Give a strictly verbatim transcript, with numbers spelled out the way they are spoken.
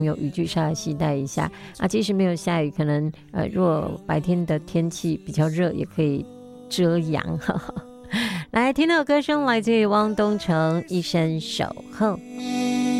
有雨具稍微携带一下啊，即使没有下雨，可能呃，若白天的天气比较热，也可以遮阳。来，听到歌声来自于汪东城，一生守候。